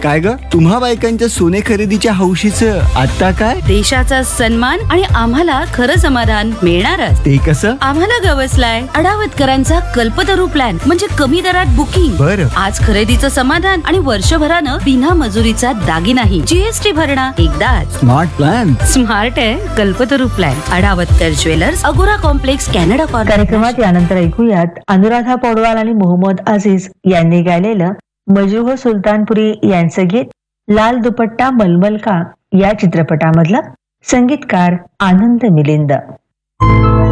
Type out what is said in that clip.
काय ग, तुम्हा बायकांच्या सोने खरेदीच्या हौशीचं आता काय? देशाचा सन्मान आणि आम्हाला खरं समाधान मिळणारच. ते कसं? आम्हाला गवसलाय अडावतकरांचा कल्पतरू प्लॅन, म्हणजे कमी दरात बुकिंग. बरं. आज खरेदीचं समाधान आणि वर्षभरानं बिना मजुरीचा दागिनाही. जीएसटी भरणा एकदाच. Smart plan. स्मार्ट आहे कल्पतरू प्लॅन. अडावतकर ज्वेलर्स, अगोरा कॉम्प्लेक्स, कॅनडा कॉर्नर. कार्यक्रमात यानंतर ऐकूयात अनुराधा पौडवाल आणि मोहम्मद अजीज यांनी गायलेलं मजरूह सुलतानपुरी यांचं गीत लाल दुपट्टा मलमल का या चित्रपटामधलं. संगीतकार आनंद मिलिंद.